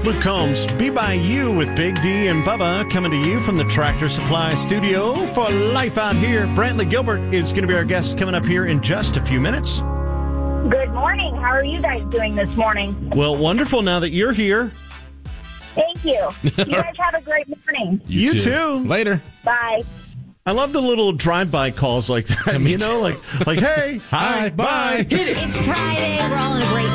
Luke Combs, Be By You with Big D and Bubba coming to you from the Tractor Supply Studio for Life Out Here. Brantley Gilbert is going to be our guest coming up here in just a few minutes. Good morning. How are you guys doing this morning? Well, wonderful now that you're here. Thank you. You guys have a great morning. You too. Later. Bye. I love the little drive-by calls like that. You know, like hey, hi, bye. Hit it. It's Friday. We're all in a great